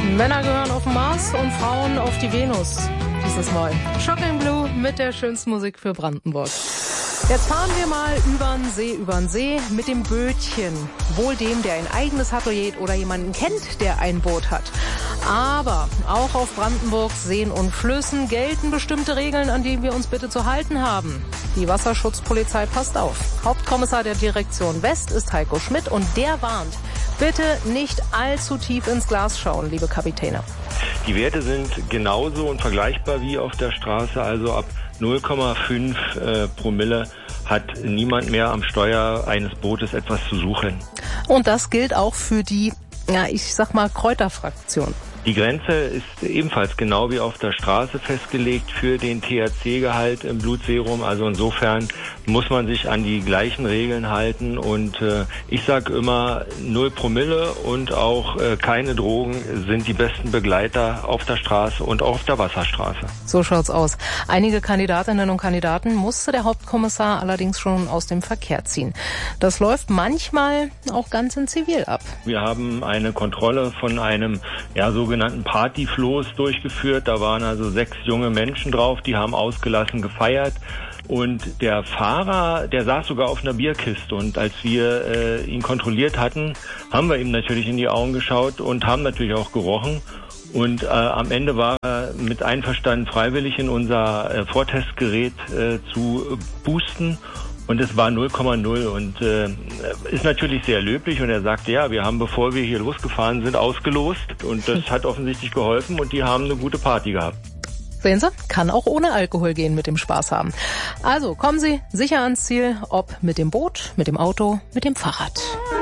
Männer gehören auf den Mars und Frauen auf die Venus. Dieses Mal Shocking Blue mit der schönsten Musik für Brandenburg. Jetzt fahren wir mal übern See mit dem Bötchen. Wohl dem, der ein eigenes hat oder jemanden kennt, der ein Boot hat. Aber auch auf Brandenburgs Seen und Flüssen gelten bestimmte Regeln, an die wir uns bitte zu halten haben. Die Wasserschutzpolizei passt auf. Hauptkommissar der Direktion West ist Heiko Schmidt und der warnt, bitte nicht allzu tief ins Glas schauen, liebe Kapitäne. Die Werte sind genauso und vergleichbar wie auf der Straße, also ab 0,5 Promille hat niemand mehr am Steuer eines Bootes etwas zu suchen. Und das gilt auch für die, Kräuterfraktion. Die Grenze ist ebenfalls genau wie auf der Straße festgelegt für den THC-Gehalt im Blutserum. Also insofern muss man sich an die gleichen Regeln halten. Und ich sage immer, 0 Promille und auch keine Drogen sind die besten Begleiter auf der Straße und auch auf der Wasserstraße. So schaut's aus. Einige Kandidatinnen und Kandidaten musste der Hauptkommissar allerdings schon aus dem Verkehr ziehen. Das läuft manchmal auch ganz in Zivil ab. Wir haben eine Kontrolle von einem sogenannten Partyfloß durchgeführt. Da waren also 6 junge Menschen drauf, die haben ausgelassen gefeiert. Und der Fahrer, der saß sogar auf einer Bierkiste. Und als wir ihn kontrolliert hatten, haben wir ihm natürlich in die Augen geschaut und haben natürlich auch gerochen. Und am Ende war er mit Einverstanden freiwillig in unser Vortestgerät zu boosten. Und es war 0,0 und ist natürlich sehr löblich. Und er sagte, ja, wir haben, bevor wir hier losgefahren sind, ausgelost. Und das hat offensichtlich geholfen und die haben eine gute Party gehabt. Sehen Sie, kann auch ohne Alkohol gehen mit dem Spaß haben. Also kommen Sie sicher ans Ziel, ob mit dem Boot, mit dem Auto, mit dem Fahrrad.